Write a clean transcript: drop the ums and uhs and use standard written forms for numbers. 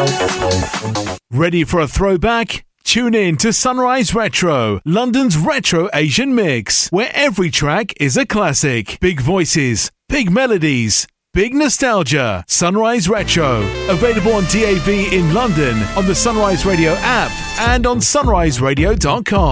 Ready for a throwback? Tune in to Sunrise Retro, London's retro Asian mix, where every track is a classic. Big voices, big melodies, big nostalgia. Sunrise Retro, available on DAB in London, on the Sunrise Radio app, and on sunriseradio.com.